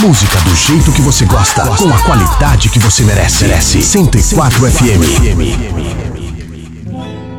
Música do jeito que você gosta, com a qualidade que você merece. 104 FM.